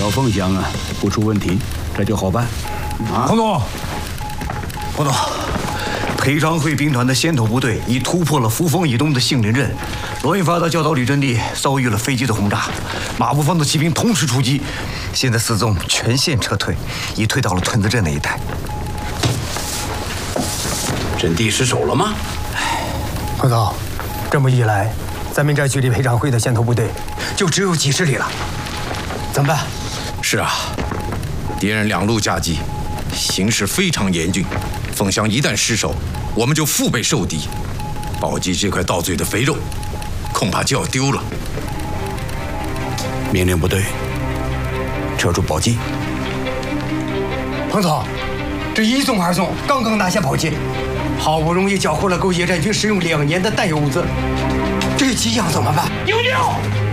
要凤翔啊，不出问题，这就好办。 彭总， 彭总，裴昌会兵团的先头部队已突破了扶风以东的杏林镇，罗云发的教导旅阵地遭遇了飞机的轰炸，马步芳的骑兵同时出击，现在四纵全线撤退，已退到了屯子镇那一带。 阵地失守了吗？ 彭总，这么一来，咱们这距离裴昌会的先头部队就只有几十里了，怎么办？ 是啊，敌人两路夹击，形势非常严峻。凤翔一旦失守，我们就腹背受敌，宝鸡这块到嘴的肥肉，恐怕就要丢了。 命令部队撤出宝鸡。 彭总，这一纵二纵刚刚拿下宝鸡，好不容易缴获了够野战军使用2年的弹药物资，这几样怎么办？ 丢！